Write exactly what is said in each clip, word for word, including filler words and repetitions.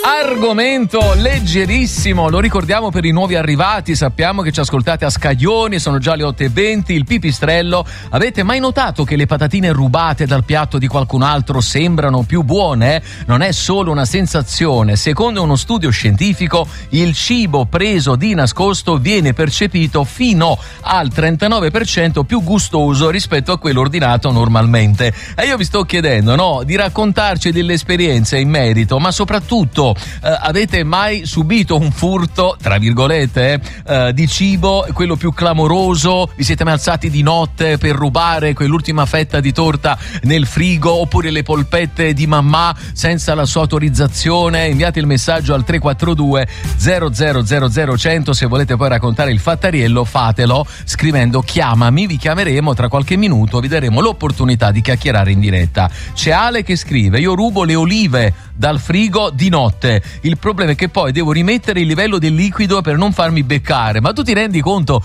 Argomento leggerissimo, lo ricordiamo per i nuovi arrivati, sappiamo che ci ascoltate a Scaglioni, sono già le otto e venti, il pipistrello. Avete mai notato che le patatine rubate dal piatto di qualcun altro sembrano più buone? Non è solo una sensazione, secondo uno studio scientifico il cibo preso di nascosto viene percepito fino al trentanove per cento più gustoso rispetto a quello ordinato normalmente. E io vi sto chiedendo, no, di raccontarci delle esperienze in merito, ma soprattutto Uh, avete mai subito un furto, tra virgolette, eh, uh, di cibo, quello più clamoroso? Vi siete mai alzati di notte per rubare quell'ultima fetta di torta nel frigo, oppure le polpette di mamma senza la sua autorizzazione? Inviate il messaggio al tre quattro due zero zero zero zero cento. Se volete poi raccontare il fattariello, fatelo scrivendo chiamami, vi chiameremo tra qualche minuto, vi daremo l'opportunità di chiacchierare in diretta. C'è Ale che scrive: io rubo le olive dal frigo di notte, il problema è che poi devo rimettere il livello del liquido per non farmi beccare. Ma tu ti rendi conto?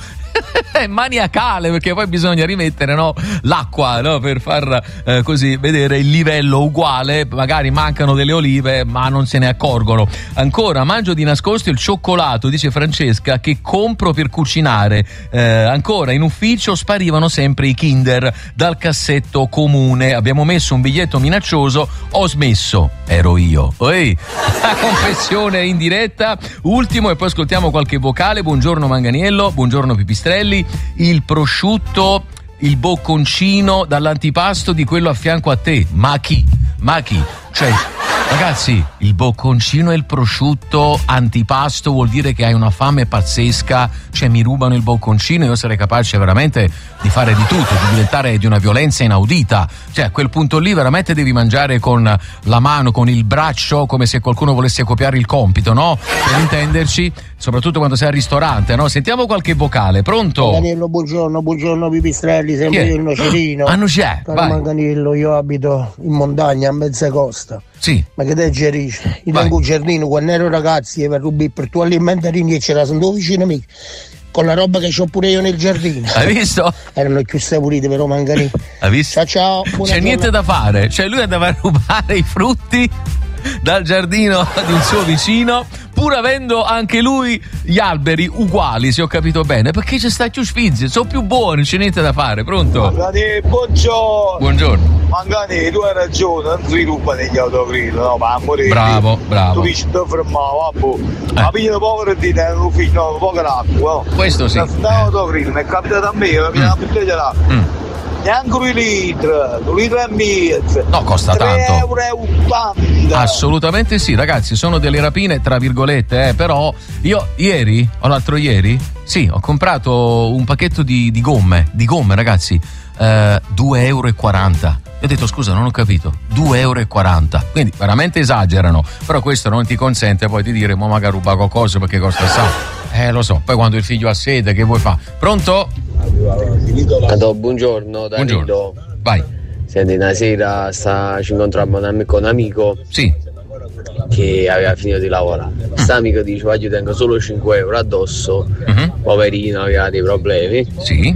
È maniacale, perché poi bisogna rimettere, no, l'acqua, no, per far eh, così vedere il livello uguale. Magari mancano delle olive ma non se ne accorgono. Ancora, mangio di nascosto il cioccolato, dice Francesca, che compro per cucinare. Eh, ancora, in ufficio sparivano sempre i Kinder dal cassetto comune, abbiamo messo un biglietto minaccioso, ho smesso, ero io. Ehi, la confessione in diretta. Ultimo, e poi ascoltiamo qualche vocale. Buongiorno Manganiello, buongiorno Pipistrelli. Il prosciutto, il bocconcino dall'antipasto di quello a fianco a te. Ma chi? Ma chi? Cioè, ragazzi, il bocconcino e il prosciutto antipasto vuol dire che hai una fame pazzesca. Cioè, mi rubano il bocconcino e io sarei capace veramente di fare di tutto, di diventare di una violenza inaudita. Cioè, a quel punto lì veramente devi mangiare con la mano, con il braccio, come se qualcuno volesse copiare il compito, no? Per intenderci, soprattutto quando sei al ristorante, no? Sentiamo qualche vocale, pronto? Manganiello, buongiorno, buongiorno Pipistrelli, sempre io il nocerino. Ah, non c'è, Caro Manganiello, io abito in montagna, a mezza costa. Sì. Ma che te gerisce? Io tengo un giardino, quando ero ragazzi, per rubare per tu alimentari e c'era sono vicino a me, con la roba che c'ho pure io nel giardino. Hai visto? Erano più saporite, però Manganì. Hai visto? Ciao, ciao. C'è giornata. Niente da fare, cioè lui andava a rubare i frutti dal giardino di un suo vicino, pur avendo anche lui gli alberi uguali, se ho capito bene, perché c'è sta più sfizzi, sono più buoni, c'è niente da fare. Pronto? Mangani, buongiorno. Buongiorno. Mangani, tu hai ragione, non si ruba negli autogrill, no, ma amore. Bravo, bravo. Tu dici ti fermavo, vabbè. Ma pigliano povero di te, un figlio, poco d'acqua. Questo sì. Sta autogrill, mi è capitato a me, mi pigliano la bottiglia d'acqua. Mm. Neanche un litro, un litro e mezzo. No, costa tanto. tre euro e ottanta. Assolutamente sì, ragazzi, sono delle rapine tra virgolette, eh, però io ieri, o l'altro ieri, sì, ho comprato un pacchetto di, di gomme, di gomme, ragazzi, eh, due euro e quaranta. Io ho detto, scusa, non ho capito, due euro e quaranta, quindi veramente esagerano, però questo non ti consente poi di dire, ma magari ruba qualcosa perché costa assai. Eh, lo so, poi quando il figlio ha sete, che vuoi fare? Pronto? Adò, buongiorno, Danilo. Buongiorno. Vai. Senti, una sera sta, ci incontrammo un amico, un amico sì. che aveva finito di lavorare. Questo amico dice, io tengo solo cinque euro addosso, uh-huh. Poverino, aveva dei problemi. Sì.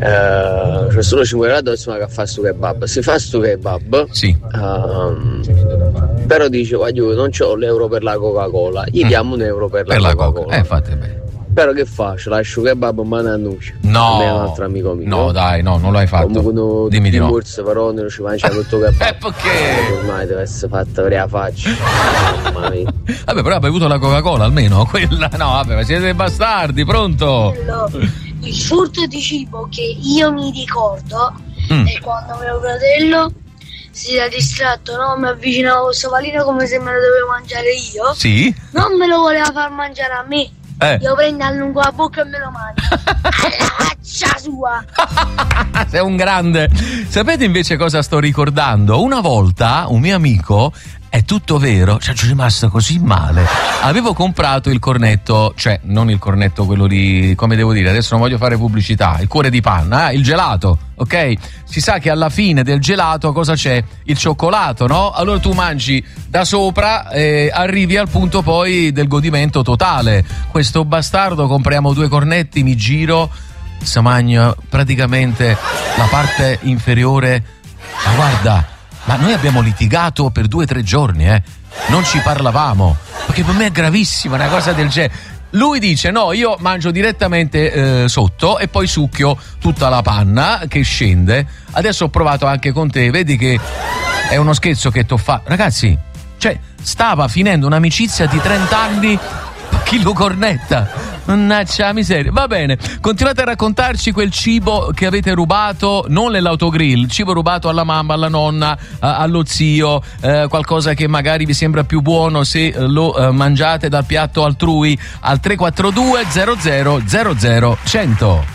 Eh, c'è solo cinque euro addosso, ma che fa sto kebab? Se fa sto kebab, sì. Um, però dice, voglio, non c'ho l'euro per la Coca-Cola, gli mm. diamo un euro per, per la, la Coca-Cola. Coca. Eh, fate bene. Però che faccio? Lascio kebab ma non annuncio. No. A me è un altro amico mio. No, dai, no, non l'hai fatto. Comunque dimmi di no. Borse, però non ci mangia tutto kebab. Eh, perché? Ormai deve essere fatta per la faccia. Mamma mia. Vabbè, però ha bevuto la Coca-Cola almeno, quella. No, vabbè, ma siete dei bastardi, pronto? Il furto di cibo che io mi ricordo mm. è quando mio fratello si era distratto, no? Mi avvicinavo al sovalino come se me lo dovevo mangiare io. Sì? Non me lo voleva far mangiare a me. Eh. Io prendo, allungo la bocca e me lo mangio. Alla faccia sua. Sei un grande. Sapete invece cosa sto ricordando? Una volta un mio amico, è tutto vero, ci sono rimasto così male. Avevo comprato il cornetto, cioè non il cornetto quello di, come devo dire, adesso non voglio fare pubblicità, il cuore di panna, eh, il gelato, ok? Si sa che alla fine del gelato cosa c'è? Il cioccolato, no? Allora tu mangi da sopra e arrivi al punto poi del godimento totale. Questo bastardo, compriamo due cornetti, mi giro, si mangia praticamente la parte inferiore, ma guarda, ma noi abbiamo litigato per due o tre giorni, eh. Non ci parlavamo, perché per me è gravissima una cosa del genere. Lui dice no, io mangio direttamente eh, sotto e poi succhio tutta la panna che scende. Adesso ho provato anche con te, vedi che è uno scherzo che t'ho fatto. Ragazzi, cioè stava finendo un'amicizia di trenta anni, chilo cornetta. Mannaggia miseria. Va bene, continuate a raccontarci quel cibo che avete rubato, non nell'autogrill, cibo rubato alla mamma, alla nonna, allo zio, eh, qualcosa che magari vi sembra più buono se lo eh, mangiate dal piatto altrui, al tre quattro due zero zero zero zero cento.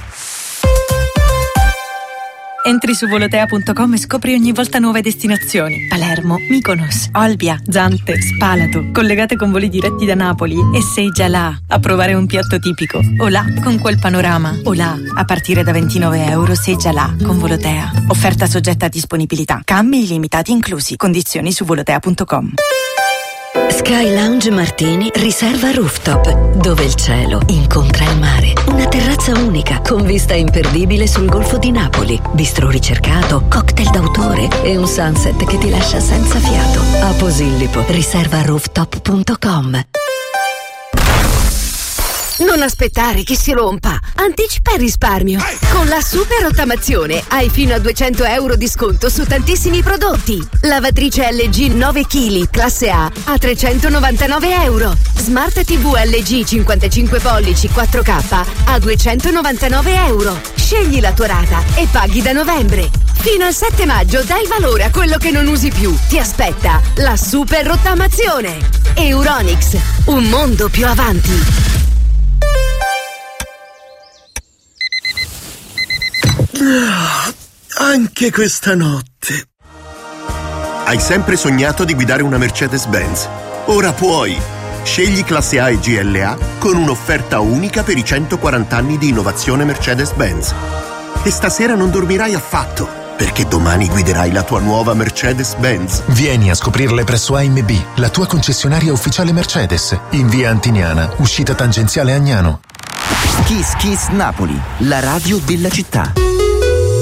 Entri su volotea punto com e scopri ogni volta nuove destinazioni. Palermo, Mykonos, Olbia, Zante, Spalato, collegate con voli diretti da Napoli, e sei già là a provare un piatto tipico. O là con quel panorama. O là a partire da ventinove euro sei già là con Volotea. Offerta soggetta a disponibilità. Cambi illimitati inclusi. Condizioni su volotea punto com. Sky Lounge Martini riserva rooftop, dove il cielo incontra il mare. Una terrazza unica con vista imperdibile sul Golfo di Napoli, bistro ricercato, cocktail d'autore e un sunset che ti lascia senza fiato. A Posillipo, riserva rooftop punto com. Non aspettare che si rompa. Anticipa il risparmio. Con la super rottamazione hai fino a duecento euro di sconto su tantissimi prodotti. Lavatrice L G nove chili classe A a trecentonovantanove euro. Smart T V L G cinquantacinque pollici quattro K a duecentonovantanove euro. Scegli la tua rata e paghi da novembre. Fino al sette maggio dai valore a quello che non usi più. Ti aspetta la super rottamazione. Euronics, un mondo più avanti. Anche questa notte. Hai sempre sognato di guidare una Mercedes-Benz? Ora puoi! Scegli classe A e G L A con un'offerta unica per i centoquaranta anni di innovazione Mercedes-Benz. E stasera non dormirai affatto, perché domani guiderai la tua nuova Mercedes-Benz. Vieni a scoprirle presso A M B, la tua concessionaria ufficiale Mercedes, in via Antiniana, uscita tangenziale Agnano. Kiss Kiss Napoli, la radio della città.